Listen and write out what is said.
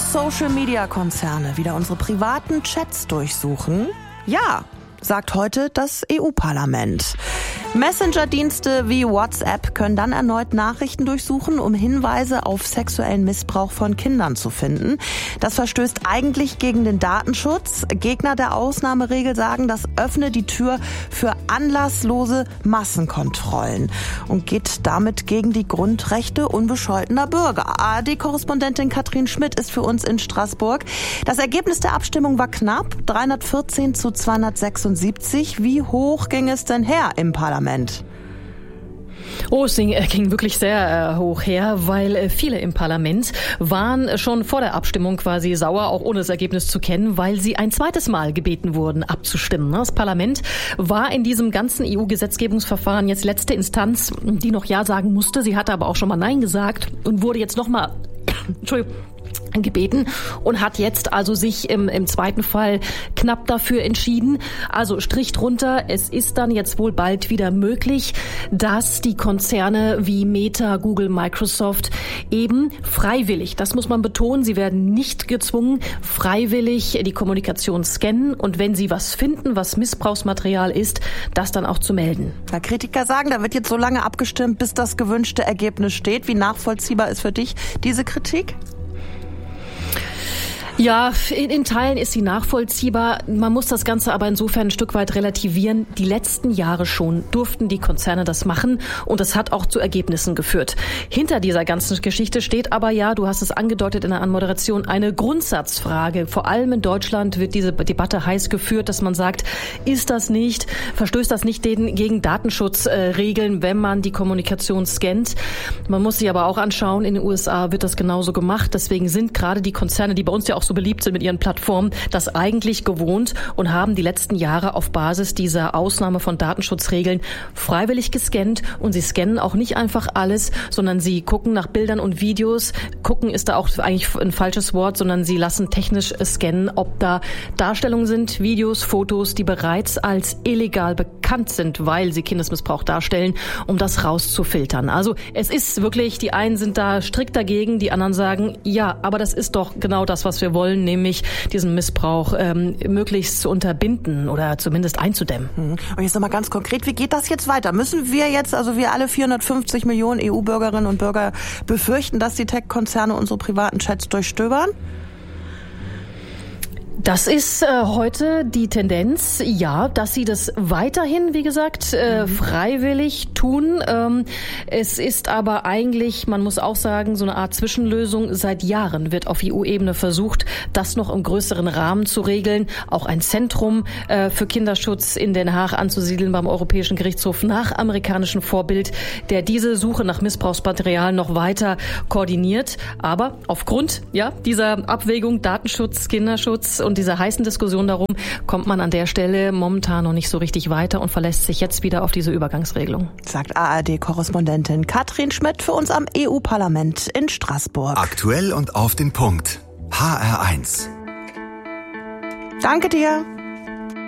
Social-Media-Konzerne wieder unsere privaten Chats durchsuchen? Ja, sagt heute das EU-Parlament. Messenger-Dienste wie WhatsApp können dann erneut Nachrichten durchsuchen, um Hinweise auf sexuellen Missbrauch von Kindern zu finden. Das verstößt eigentlich gegen den Datenschutz. Gegner der Ausnahmeregel sagen, das öffne die Tür für anlasslose Massenkontrollen und geht damit gegen die Grundrechte unbescholtener Bürger. ARD-Korrespondentin Katrin Schmidt ist für uns in Straßburg. Das Ergebnis der Abstimmung war knapp, 314 zu 276. Wie hoch ging es denn her im Parlament? Oh, es ging wirklich sehr hoch her, weil viele im Parlament waren schon vor der Abstimmung quasi sauer, auch ohne das Ergebnis zu kennen, weil sie ein zweites Mal gebeten wurden, abzustimmen. Das Parlament war in diesem ganzen EU-Gesetzgebungsverfahren jetzt letzte Instanz, die noch Ja sagen musste. Sie hatte aber auch schon mal Nein gesagt und wurde jetzt nochmal gebeten und hat jetzt also sich im zweiten Fall knapp dafür entschieden. Also Strich drunter, es ist dann jetzt wohl bald wieder möglich, dass die Konzerne wie Meta, Google, Microsoft eben freiwillig, das muss man betonen, sie werden nicht gezwungen, freiwillig die Kommunikation scannen und wenn sie was finden, was Missbrauchsmaterial ist, das dann auch zu melden. Na, Kritiker sagen, da wird jetzt so lange abgestimmt, bis das gewünschte Ergebnis steht. Wie nachvollziehbar ist für dich diese Kritik? Ja, in Teilen ist sie nachvollziehbar. Man muss das Ganze aber insofern ein Stück weit relativieren. Die letzten Jahre schon durften die Konzerne das machen und das hat auch zu Ergebnissen geführt. Hinter dieser ganzen Geschichte steht aber, ja, du hast es angedeutet in der Anmoderation, eine Grundsatzfrage. Vor allem in Deutschland wird diese Debatte heiß geführt, dass man sagt, verstößt das nicht gegen Datenschutzregeln, wenn man die Kommunikation scannt. Man muss sich aber auch anschauen, in den USA wird das genauso gemacht. Deswegen sind gerade die Konzerne, die bei uns ja auch so beliebt sind mit ihren Plattformen, das eigentlich gewohnt und haben die letzten Jahre auf Basis dieser Ausnahme von Datenschutzregeln freiwillig gescannt und sie scannen auch nicht einfach alles, sondern sie gucken nach Bildern und Videos. Gucken ist da auch eigentlich ein falsches Wort, sondern sie lassen technisch scannen, ob da Darstellungen sind, Videos, Fotos, die bereits als illegal bekannt sind, weil sie Kindesmissbrauch darstellen, um das rauszufiltern. Also es ist wirklich, die einen sind da strikt dagegen, die anderen sagen, ja, aber das ist doch genau das, was wir wollen, nämlich diesen Missbrauch möglichst zu unterbinden oder zumindest einzudämmen. Und jetzt nochmal ganz konkret, wie geht das jetzt weiter? Müssen wir jetzt, also wir alle 450 Millionen EU-Bürgerinnen und Bürger befürchten, dass die Tech-Konzerne unsere privaten Chats durchstöbern? Das ist heute die Tendenz, ja, dass sie das weiterhin, wie gesagt, freiwillig tun. Es ist aber eigentlich, man muss auch sagen, so eine Art Zwischenlösung. Seit Jahren wird auf EU-Ebene versucht, das noch im größeren Rahmen zu regeln. Auch ein Zentrum für Kinderschutz in Den Haag anzusiedeln beim Europäischen Gerichtshof nach amerikanischem Vorbild, der diese Suche nach Missbrauchsmaterial noch weiter koordiniert. Aber aufgrund dieser Abwägung Datenschutz, Kinderschutz und dieser heißen Diskussion darum, kommt man an der Stelle momentan noch nicht so richtig weiter und verlässt sich jetzt wieder auf diese Übergangsregelung. Sagt ARD-Korrespondentin Katrin Schmidt für uns am EU-Parlament in Straßburg. Aktuell und auf den Punkt. HR1. Danke dir.